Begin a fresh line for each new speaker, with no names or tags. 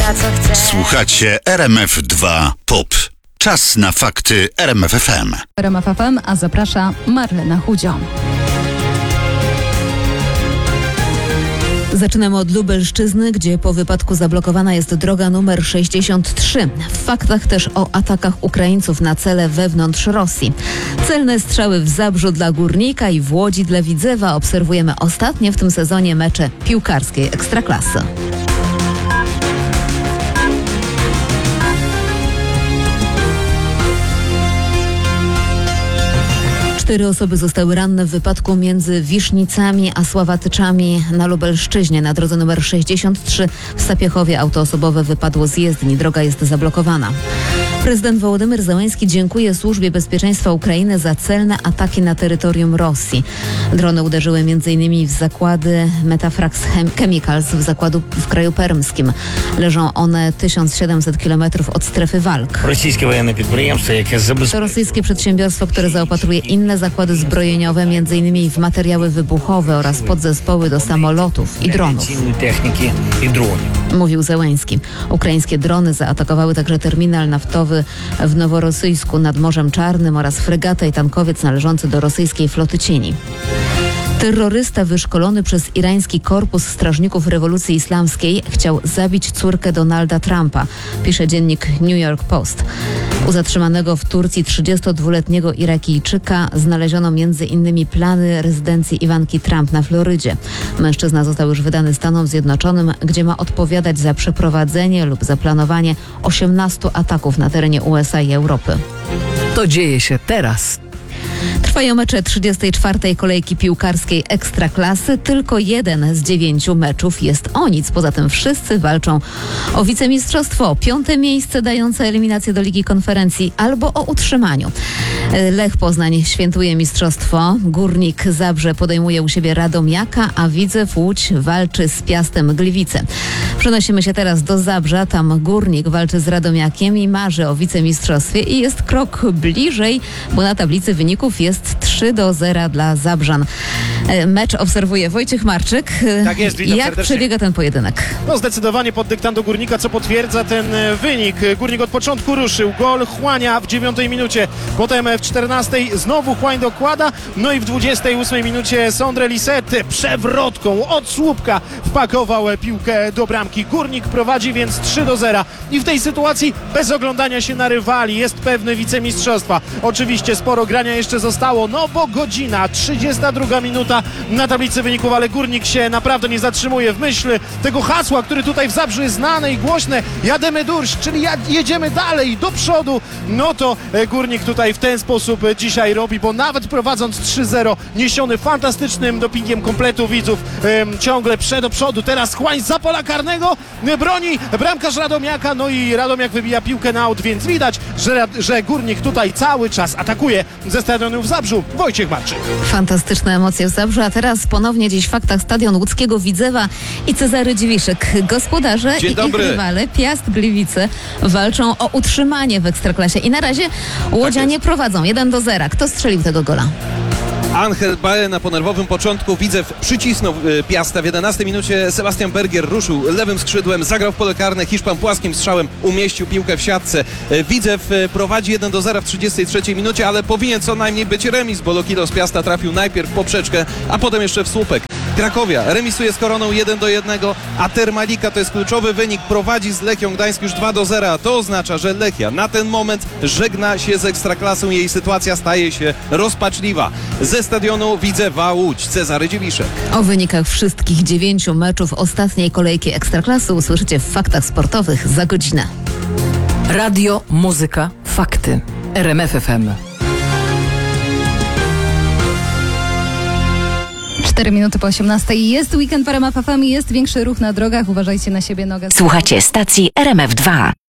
ja co chcę.
Słuchacie RMF2 Pop. Czas na fakty RMF FM.
RMF FM, a zaprasza Marlena Chudzio. Zaczynamy od Lubelszczyzny, gdzie po wypadku zablokowana jest droga numer 63. W faktach też o atakach Ukraińców na cele wewnątrz Rosji. Celne strzały w Zabrzu dla Górnika i w Łodzi dla Widzewa. Obserwujemy ostatnie w tym sezonie mecze piłkarskiej Ekstraklasy. Cztery osoby zostały ranne w wypadku między Wisznicami a Sławatyczami na Lubelszczyźnie. Na drodze numer 63 w Sapiechowie auto osobowe wypadło z jezdni. Droga jest zablokowana. Prezydent Wołodymyr Zełenski dziękuje Służbie Bezpieczeństwa Ukrainy za celne ataki na terytorium Rosji. Drony uderzyły m.in. w zakłady Metafrax Chemicals w kraju permskim. Leżą one 1700 km od strefy walk. To rosyjskie przedsiębiorstwo, które zaopatruje inne zakłady zbrojeniowe, m.in. w materiały wybuchowe oraz podzespoły do samolotów i dronów. Mówił Zełenski. Ukraińskie drony zaatakowały także terminal naftowy w Noworosyjsku nad Morzem Czarnym oraz fregatę i tankowiec należący do rosyjskiej floty cieni. Terrorysta wyszkolony przez irański Korpus Strażników Rewolucji Islamskiej chciał zabić córkę Donalda Trumpa, pisze dziennik New York Post. U zatrzymanego w Turcji 32-letniego Irakijczyka znaleziono m.in. plany rezydencji Iwanki Trump na Florydzie. Mężczyzna został już wydany Stanom Zjednoczonym, gdzie ma odpowiadać za przeprowadzenie lub zaplanowanie 18 ataków na terenie USA i Europy.
To dzieje się teraz.
Trwają mecze 34. kolejki piłkarskiej Ekstraklasy. Tylko jeden z 9 meczów jest o nic. Poza tym wszyscy walczą o wicemistrzostwo, 5. miejsce dające eliminację do Ligi Konferencji albo o utrzymaniu. Lech Poznań świętuje mistrzostwo. Górnik Zabrze podejmuje u siebie Radomiaka, a Widzew Łódź walczy z Piastem Gliwice. Przenosimy się teraz do Zabrza. Tam Górnik walczy z Radomiakiem i marzy o wicemistrzostwie i jest krok bliżej, bo na tablicy wyników jest 3-0 dla Zabrzan. Mecz obserwuje Wojciech Marczyk.
Tak jest, witam
Jak
serdecznie.
przebiega ten pojedynek?
No zdecydowanie pod dyktando Górnika, co potwierdza ten wynik. Górnik od początku ruszył. Gol Chłania w 9 minucie. Potem w 14 znowu Chłań dokłada. No i w 28 minucie Sondre Lisette przewrotką od słupka wpakował piłkę do bramki. Górnik prowadzi więc 3-0. I w tej sytuacji bez oglądania się na rywali jest pewny wicemistrzostwa. Oczywiście sporo grania jeszcze zostało, no bo godzina, 32 minuta na tablicy wyników, ale Górnik się naprawdę nie zatrzymuje w myśl tego hasła, które tutaj w Zabrzu jest znane i głośne. Jademy durś, czyli jedziemy dalej, do przodu. No to Górnik tutaj w ten sposób dzisiaj robi, bo nawet prowadząc 3-0, niesiony fantastycznym dopingiem kompletu widzów, ciągle do przodu. Teraz Chłań za pola karnego broni bramkarz Radomiaka, no i Radomiak wybija piłkę na aut, więc widać, że Górnik tutaj cały czas atakuje ze stadionu w Zabrzu. Wojciech Marczyk.
Fantastyczne emocje w Zabrzu, a teraz ponownie dziś w faktach stadion łódzkiego Widzewa i Cezary Dziwiszek. Gospodarze i ich rywale Piast Gliwice walczą o utrzymanie w Ekstraklasie i na razie łodzianie prowadzą 1-0. Kto strzelił tego gola?
Angel Bae na ponerwowym początku. Widzew przycisnął Piasta w 11 minucie. Sebastian Bergier ruszył lewym skrzydłem, zagrał w pole karne. Hiszpan płaskim strzałem umieścił piłkę w siatce. Widzew prowadzi 1-0 w 33 minucie, ale powinien co najmniej być remis, bo Lokido z Piasta trafił najpierw w poprzeczkę, a potem jeszcze w słupek. Krakowia remisuje z Koroną 1-1, a Termalika, to jest kluczowy wynik, prowadzi z Lechią Gdańsk już 2-0, a to oznacza, że Lechia na ten moment żegna się z Ekstraklasą, jej sytuacja staje się rozpaczliwa. Ze stadionu Widzewa Łódź, Cezary Dziwiszek.
O wynikach wszystkich 9 meczów ostatniej kolejki Ekstraklasy usłyszycie w faktach sportowych za godzinę.
Radio, muzyka, fakty. RMF FM.
4 minuty po 18. Jest weekend w RMF FM i jest większy ruch na drogach. Uważajcie na siebie, nogę.
Słuchacie stacji RMF2.